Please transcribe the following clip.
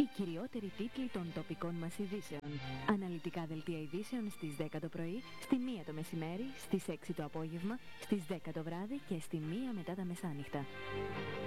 Οι κυριότεροι τίτλοι των τοπικών μας ειδήσεων. Αναλυτικά δελτία ειδήσεων στις 10 το πρωί, στη 1 το μεσημέρι, στις 6 το απόγευμα, στις 10 το βράδυ και στη 1 μετά τα μεσάνυχτα.